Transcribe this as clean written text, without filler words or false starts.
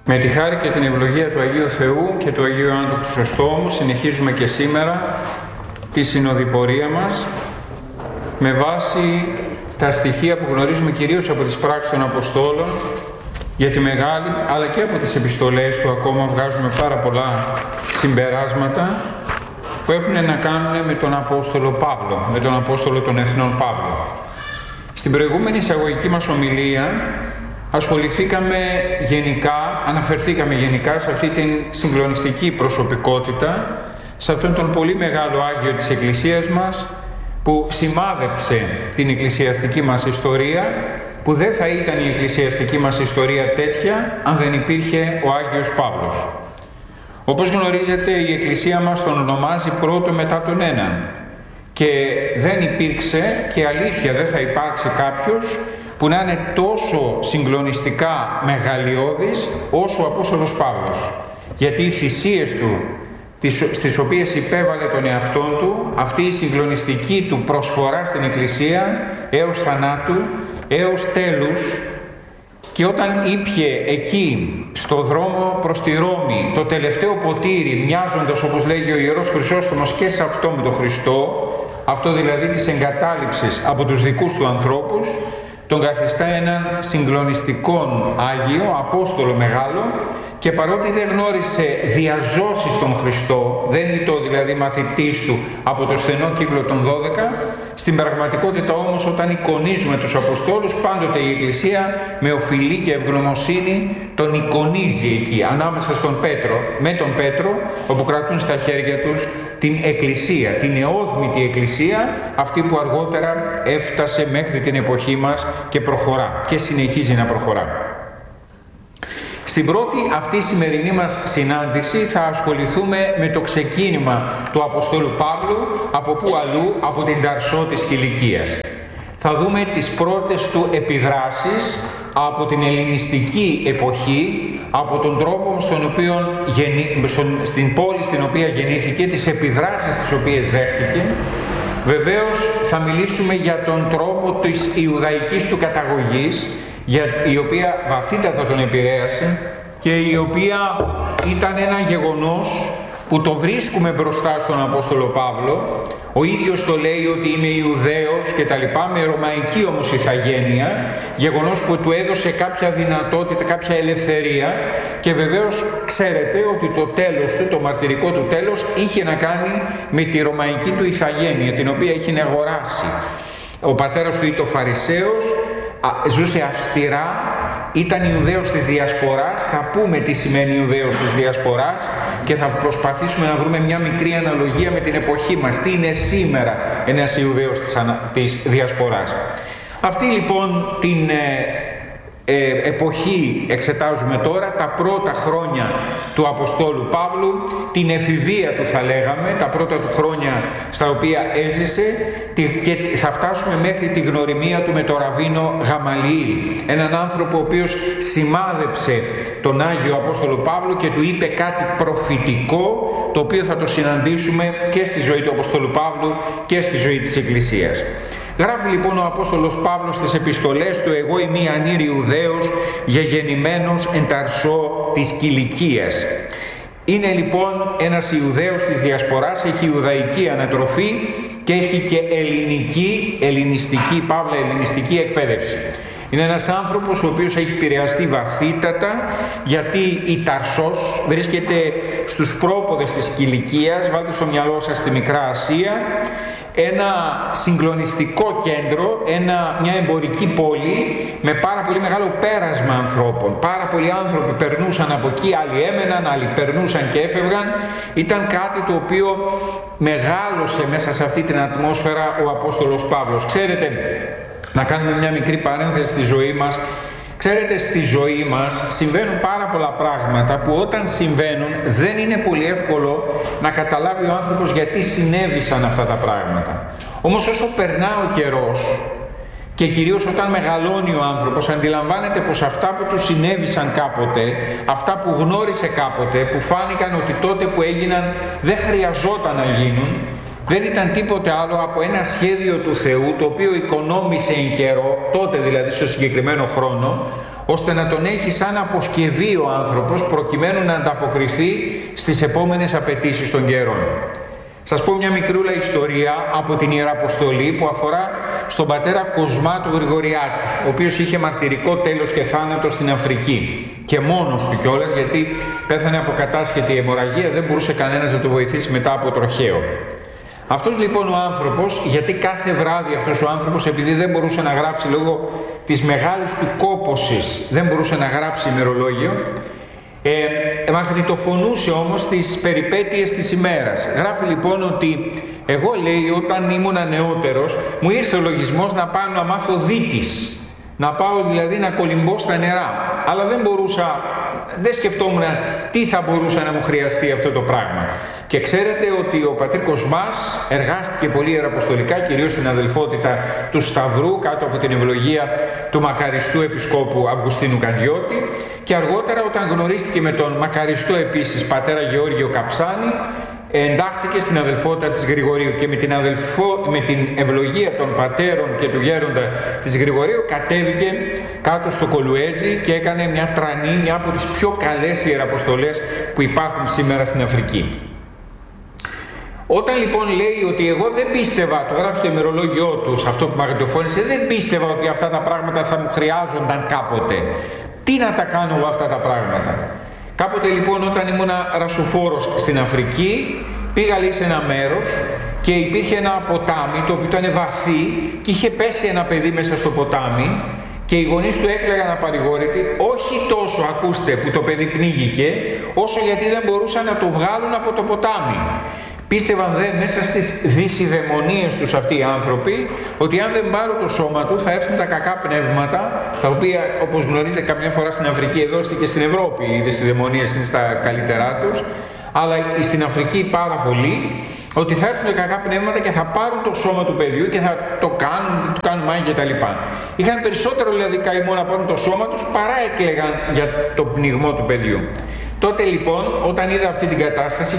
Με τη χάρη και την ευλογία του Αγίου Θεού και του Αγίου Άντρου του Σωστόμου συνεχίζουμε και σήμερα τη συνοδοιπορία μας με βάση τα στοιχεία που γνωρίζουμε κυρίως από τις πράξεις των Αποστόλων για τη μεγάλη, αλλά και από τις επιστολές του ακόμα βγάζουμε πάρα πολλά συμπεράσματα που έχουν να κάνουν με τον Απόστολο Παύλο, με τον Απόστολο των Εθνών Παύλο. Στην προηγούμενη εισαγωγική μας ομιλία αναφερθήκαμε γενικά σε αυτή την συγκλονιστική προσωπικότητα, σε αυτόν τον πολύ μεγάλο Άγιο της Εκκλησίας μας, που σημάδεψε την εκκλησιαστική μας ιστορία, που δεν θα ήταν η εκκλησιαστική μας ιστορία τέτοια αν δεν υπήρχε ο Άγιος Παύλος. Όπως γνωρίζετε, η Εκκλησία μας τον ονομάζει πρώτο μετά τον έναν και δεν υπήρξε και αλήθεια δεν θα υπάρξει κάποιος που να είναι τόσο συγκλονιστικά μεγαλειώδης όσο ο Απόστολος Παύλος, γιατί οι θυσίες του στις οποίες υπέβαλε τον εαυτόν του, αυτή η συγκλονιστική του προσφορά στην Εκκλησία έως θανάτου, έως τέλους, και όταν ήπιε εκεί στο δρόμο προς τη Ρώμη το τελευταίο ποτήρι, μοιάζοντας, όπως λέγει ο Ιερός Χρυσόστομος, και σε αυτό με τον Χριστό, αυτό δηλαδή της εγκατάλειψης από τους δικούς του ανθρώπους, τον καθιστά έναν συγκλονιστικόν Άγιο, Απόστολο μεγάλο, και παρότι δεν γνώρισε διαζώσεις τον Χριστό, δεν ήταν δηλαδή μαθητής του από το στενό κύκλο των 12, στην πραγματικότητα όμως όταν εικονίζουμε τους Αποστόλους, πάντοτε η Εκκλησία με οφειλή και ευγνωμοσύνη τον εικονίζει εκεί, ανάμεσα στον Πέτρο, με τον Πέτρο, όπου κρατούν στα χέρια τους την Εκκλησία, την εώδμητη Εκκλησία, αυτή που αργότερα έφτασε μέχρι την εποχή μας και προχωρά και συνεχίζει να προχωρά. Στην πρώτη αυτή σημερινή μας συνάντηση θα ασχοληθούμε με το ξεκίνημα του Αποστόλου Παύλου, από πού αλλού, από την Ταρσό της Κιλικίας. Θα δούμε τις πρώτες του επιδράσεις από την ελληνιστική εποχή, από τον τρόπο στην πόλη στην οποία γεννήθηκε, τις επιδράσεις τις οποίες δέχτηκε. Βεβαίως θα μιλήσουμε για τον τρόπο της Ιουδαϊκής του καταγωγής, η οποία βαθύτατα τον επηρέασε και η οποία ήταν ένα γεγονός που το βρίσκουμε μπροστά στον Απόστολο Παύλο. Ο ίδιος το λέει ότι είμαι Ιουδαίος και τα λοιπά, με ρωμαϊκή όμως ηθαγένεια, γεγονός που του έδωσε κάποια δυνατότητα, κάποια ελευθερία, και βεβαίως ξέρετε ότι το τέλος του, το μαρτυρικό του τέλος, είχε να κάνει με τη ρωμαϊκή του ηθαγένεια, την οποία είχε αγοράσει. Ο πατέρας του ήταν Φαρισαίος, ζούσε αυστηρά, ήταν Ιουδαίος της Διασποράς. Θα πούμε τι σημαίνει Ιουδαίος της Διασποράς και θα προσπαθήσουμε να βρούμε μια μικρή αναλογία με την εποχή μας. Τι είναι σήμερα ένας Ιουδαίος της Διασποράς. Αυτή λοιπόν την εποχή εξετάζουμε τώρα, τα πρώτα χρόνια του Αποστόλου Παύλου, την εφηβεία του θα λέγαμε, τα πρώτα του χρόνια στα οποία έζησε, και θα φτάσουμε μέχρι τη γνωριμία του με τον Ραββίνο Γαμαλιήλ, έναν άνθρωπο ο οποίος σημάδεψε τον Άγιο Απόστολο Παύλο και του είπε κάτι προφητικό, το οποίο θα το συναντήσουμε και στη ζωή του Αποστόλου Παύλου και στη ζωή της Εκκλησίας. Γράφει λοιπόν ο Απόστολος Παύλος στις επιστολές του: «Εγώ είμαι ανήρ Ιουδαίος, γεγεννημένος εν Ταρσό της Κιλικίας». Είναι λοιπόν ένας Ιουδαίος της Διασποράς, έχει Ιουδαϊκή ανατροφή και έχει και ελληνιστική εκπαίδευση. Είναι ένας άνθρωπος ο οποίος έχει επηρεαστεί βαθύτατα, γιατί η Ταρσός βρίσκεται στους πρόποδες της Κιλικίας, βάλτε στο μυαλό σας τη Μικρά Ασία, ένα συγκλονιστικό κέντρο, μια εμπορική πόλη με πάρα πολύ μεγάλο πέρασμα ανθρώπων. Πάρα πολλοί άνθρωποι περνούσαν από εκεί, άλλοι έμεναν, άλλοι περνούσαν και έφευγαν. Ήταν κάτι το οποίο μεγάλωσε μέσα σε αυτή την ατμόσφαιρα ο Απόστολος Παύλος. Ξέρετε, να κάνουμε μια μικρή παρένθεση στη ζωή μας. Ξέρετε, στη ζωή μας συμβαίνουν πάρα πολλά πράγματα που όταν συμβαίνουν δεν είναι πολύ εύκολο να καταλάβει ο άνθρωπος γιατί συνέβησαν αυτά τα πράγματα. Όμως όσο περνά ο καιρός και κυρίως όταν μεγαλώνει ο άνθρωπος, αντιλαμβάνεται πως αυτά που του συνέβησαν κάποτε, αυτά που γνώρισε κάποτε, που φάνηκαν ότι τότε που έγιναν δεν χρειαζόταν να γίνουν, δεν ήταν τίποτε άλλο από ένα σχέδιο του Θεού, το οποίο οικονόμησε εν καιρό, τότε δηλαδή στο συγκεκριμένο χρόνο, ώστε να τον έχει σαν αποσκευή ο άνθρωπος προκειμένου να ανταποκριθεί στις επόμενες απαιτήσεις των καιρών. Σας πω μια μικρούλα ιστορία από την Ιεραποστολή που αφορά στον πατέρα Κοσμά του Γρηγοριάτη, ο οποίος είχε μαρτυρικό τέλος και θάνατο στην Αφρική και μόνος του κιόλας, γιατί πέθανε από κατάσχετη αιμορραγία, δεν μπορούσε κανένας να το βοηθήσει μετά από τροχαίο. Αυτός λοιπόν ο άνθρωπος, γιατί κάθε βράδυ αυτός ο άνθρωπος, επειδή δεν μπορούσε να γράψει λόγω της μεγάλης του κόπωσης, δεν μπορούσε να γράψει ημερολόγιο, μαγνητοφωνούσε όμως τις περιπέτειες της ημέρας. Γράφει λοιπόν ότι εγώ, λέει, όταν ήμουν νεότερος μου ήρθε ο λογισμός να πάω να μάθω δίτης, να πάω δηλαδή να κολυμπώ στα νερά, αλλά δεν σκεφτόμουν τι θα μπορούσε να μου χρειαστεί αυτό το πράγμα. Και ξέρετε ότι ο πατήρ Κοσμάς εργάστηκε πολύ ιεραποστολικά, κυρίως στην αδελφότητα του Σταυρού, κάτω από την ευλογία του μακαριστού επισκόπου Αυγουστίνου Κανδιώτη, και αργότερα όταν γνωρίστηκε με τον μακαριστό επίσης πατέρα Γεώργιο Καψάνη, εντάχθηκε στην αδελφότητα της Γρηγορίου και με την ευλογία των πατέρων και του γέροντα της Γρηγορίου κατέβηκε κάτω στο Κολουέζι και έκανε μια τρανή, μια από τις πιο καλές ιεραποστολές που υπάρχουν σήμερα στην Αφρική. Όταν λοιπόν λέει ότι εγώ δεν πίστευα, το γράφει στο ημερολόγιό του, σε αυτό που μαγνητοφώνησε, δεν πίστευα ότι αυτά τα πράγματα θα μου χρειάζονταν κάποτε. Τι να τα κάνω εγώ αυτά τα πράγματα? Κάποτε λοιπόν όταν ήμουνα ρασοφόρος στην Αφρική, πήγα λέει σε ένα μέρος και υπήρχε ένα ποτάμι το οποίο ήταν βαθύ και είχε πέσει ένα παιδί μέσα στο ποτάμι και οι γονείς του έκλαιγαν απαρηγόρητοι, όχι τόσο, ακούστε, που το παιδί πνίγηκε, όσο γιατί δεν μπορούσαν να το βγάλουν από το ποτάμι. Πίστευαν δε μέσα στις δυσιδαιμονίες τους αυτοί οι άνθρωποι ότι αν δεν πάρουν το σώμα του θα έρθουν τα κακά πνεύματα, τα οποία όπως γνωρίζετε καμιά φορά στην Αφρική, εδώ και στην Ευρώπη οι δυσιδαιμονίες είναι στα καλύτερά τους, αλλά στην Αφρική πάρα πολύ, ότι θα έρθουν κακά πνεύματα και θα πάρουν το σώμα του παιδιού και θα το κάνουν μάγια κτλ. Είχαν περισσότερο δηλαδή καημό να πάρουν το σώμα τους παρά έκλαιγαν για το πνιγμό του παιδιού. Τότε λοιπόν όταν είδα αυτή την κατάσταση